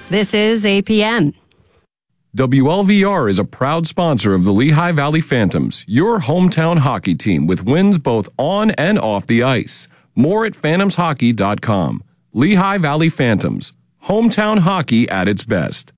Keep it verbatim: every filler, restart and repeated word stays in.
This is A P N. W L V R is a proud sponsor of the Lehigh Valley Phantoms, your hometown hockey team with wins both on and off the ice. More at phantoms hockey dot com. Lehigh Valley Phantoms, hometown hockey at its best.